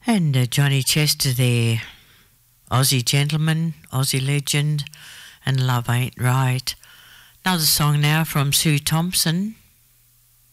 And Johnny Chester there, Aussie gentleman, Aussie legend, and Love Ain't Right. Another song now from Sue Thompson,